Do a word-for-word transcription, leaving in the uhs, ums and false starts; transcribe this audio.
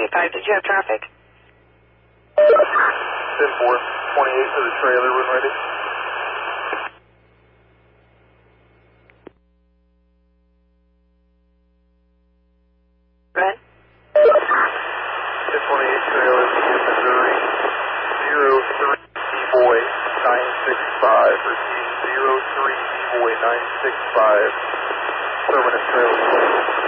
twenty-five. Did you have traffic? ten four, twenty-eight to the trailer when ready. Red? ten twenty-eight trailer, Missouri, zero three D-Boy nine six five, repeating zero three D-Boy nine six five, permanent trailer.